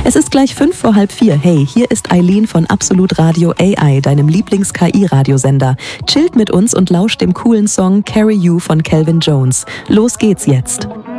Es ist gleich 4:05. Hey, hier ist Eileen von Absolut Radio AI, deinem Lieblings-KI-Radiosender. Chillt mit uns und lauscht dem coolen Song Carry You von Calvin Jones. Los geht's jetzt.